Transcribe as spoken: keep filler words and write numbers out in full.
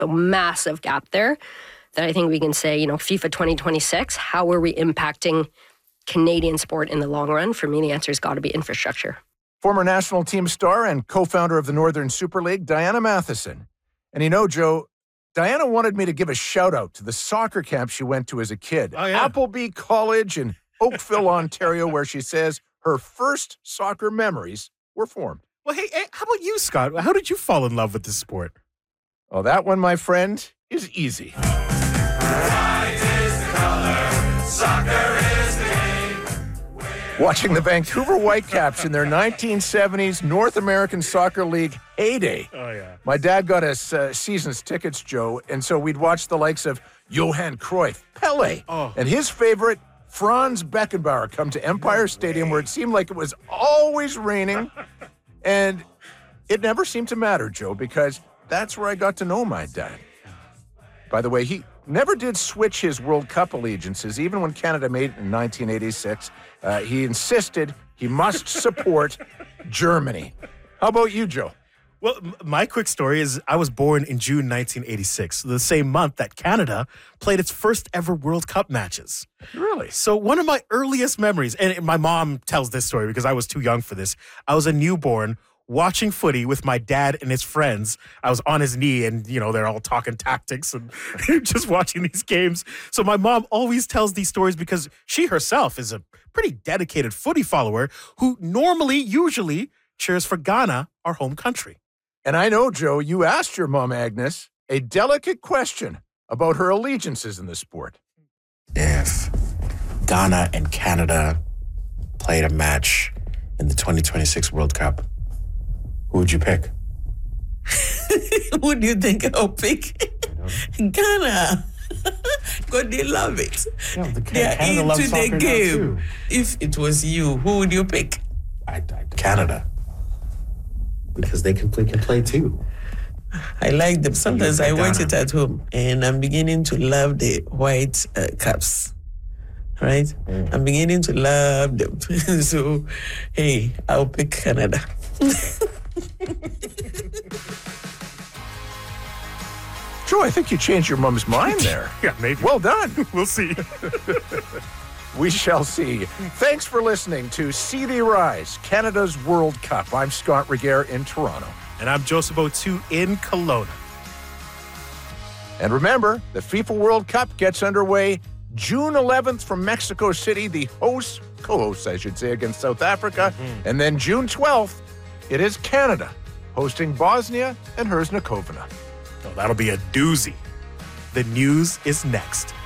a massive gap there that I think we can say, you know, FIFA twenty twenty-six, how are we impacting Canadian sport in the long run? For me, the answer has got to be infrastructure. Former national team star and co-founder of the Northern Super League, Diana Matheson. And you know, Joe, Diana wanted me to give a shout-out to the soccer camp she went to as a kid. Oh, yeah. Appleby College in Oakville, Ontario, where she says her first soccer memories were formed. Well, hey, hey, how about you, Scott? How did you fall in love with this sport? Oh, that one, my friend, is easy. White is the color, soccer is the game. Watching the Vancouver Whitecaps in their nineteen seventies North American Soccer League heyday. Oh, yeah. My dad got us uh, season's tickets, Joe, and so we'd watch the likes of Johan Cruyff, Pele, Oh. and his favorite, Franz Beckenbauer, come to Empire Stadium where it seemed like it was always raining. And it never seemed to matter, Joe, because that's where I got to know my dad. By the way, he never did switch his World Cup allegiances, even when Canada made it in nineteen eighty-six. Uh, he insisted he must support Germany. How about you, Joe? Well, m- my quick story is I was born in June nineteen eighty-six, the same month that Canada played its first ever World Cup matches. Really? So one of my earliest memories, and my mom tells this story because I was too young for this. I was a newborn watching footy with my dad and his friends. I was on his knee and, you know, they're all talking tactics and just watching these games. So my mom always tells these stories because she herself is a pretty dedicated footy follower who normally, usually cheers for Ghana, our home country. And I know, Joe, you asked your mom, Agnes, a delicate question about her allegiances in the sport. If Ghana and Canada played a match in the twenty twenty-six World Cup, who would you pick? Who do you think I'll pick? Ghana. God, they love it. Yeah, the They are Canada loves into soccer the now, game. too. If it was you, who would you pick? I, I, Canada. Because they can play, can play too. I like them. Sometimes You I pick watch Ghana. it at home, and I'm beginning to love the white uh, caps. Right? Mm. I'm beginning to love them. So, hey, I'll pick Canada. Joe, I think you changed your mom's mind there. Yeah, maybe. Well done. We'll see. We shall see. Thanks for listening to See Thee Rise, Canada's World Cup. I'm Scott Reguer in Toronto. And I'm Joseph O'Toole in Kelowna. And remember, the FIFA World Cup gets underway June eleventh from Mexico City, the hosts, co-hosts, I should say, against South Africa. Mm-hmm. And then June twelfth, it is Canada hosting Bosnia and Herzegovina. Oh, that'll be a doozy. The news is next.